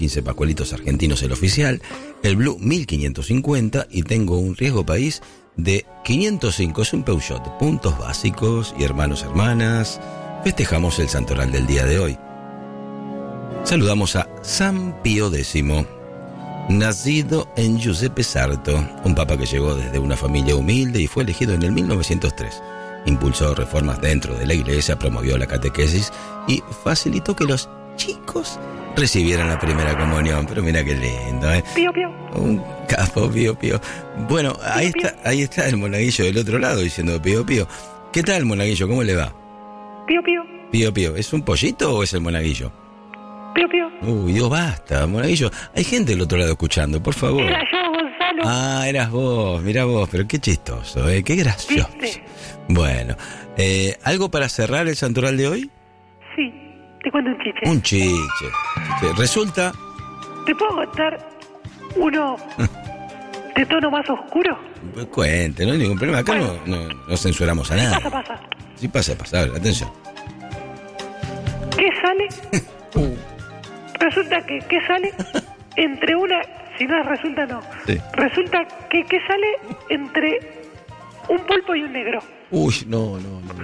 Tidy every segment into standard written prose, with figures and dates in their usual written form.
15 pascualitos argentinos el oficial, el Blue 1550 y tengo un riesgo país de 505. Es un Peugeot. Puntos básicos y hermanos, hermanas. Festejamos el santoral del día de hoy. Saludamos a San Pío X, nacido en Giuseppe Sarto, un papa que llegó desde una familia humilde y fue elegido en el 1903. Impulsó reformas dentro de la iglesia, promovió la catequesis y facilitó que los chicos recibieran la primera comunión. Pero mira qué lindo, ¿eh? Pío, pío. Un capo, Pío, Pío. Bueno, ahí está el monaguillo del otro lado diciendo Pío, Pío. ¿Qué tal, monaguillo? ¿Cómo le va? Pío, pío. Pío, Pío. ¿Es un pollito o es el monaguillo? Pío, pío. Uy, Dios, basta, monaguillo. Hay gente del otro lado escuchando, por favor. Era yo, Gonzalo. Ah, eras vos, mirá vos, pero qué chistoso, qué gracioso. ¿Viste? Bueno, ¿algo para cerrar el santoral de hoy? Sí, te cuento un chiche. Un chiche. Resulta... ¿Te puedo contar uno de tono más oscuro? Pues cuente, no hay ningún problema. Acá no censuramos a nadie. Pasa. Sí, pasa, a ver, atención. ¿Qué sale? Resulta que ¿qué sale? Entre una... Si no resulta, no. Sí. Resulta que ¿qué sale? Entre un pulpo y un negro. Uy, no.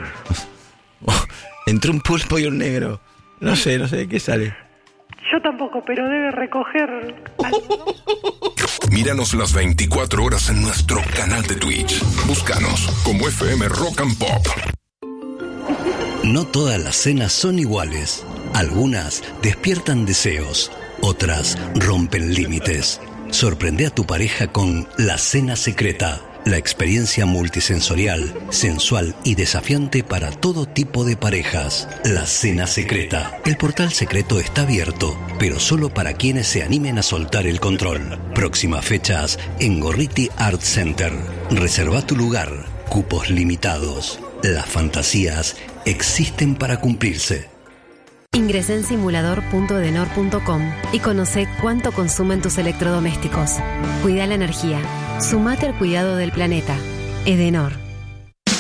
Entre un pulpo y un negro. No sé, ¿qué sale? Yo tampoco, pero debe recoger algo. Míranos las 24 horas en nuestro canal de Twitch. Búscanos como FM Rock and Pop. No todas las cenas son iguales. Algunas despiertan deseos, otras rompen límites. Sorprende a tu pareja con La Cena Secreta, la experiencia multisensorial, sensual y desafiante para todo tipo de parejas. La Cena Secreta. El portal secreto está abierto, pero solo para quienes se animen a soltar el control. Próximas fechas en Gorriti Art Center. Reserva tu lugar. Cupos limitados. Las fantasías existen para cumplirse. Ingresá en simulador.edenor.com y conoce cuánto consumen tus electrodomésticos. Cuida la energía. Sumate al cuidado del planeta. Edenor.